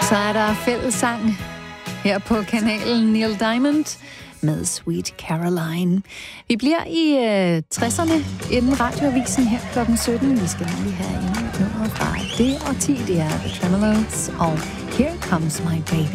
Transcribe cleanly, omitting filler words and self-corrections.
Så er der fællessang her på kanalen Neil Diamond med Sweet Caroline. Vi bliver i 60'erne inden radioavisen her kl. 17. Vi skal nemlig have endnu et nummer fra det årti. Det er The Tremeloes og Here Comes My Baby.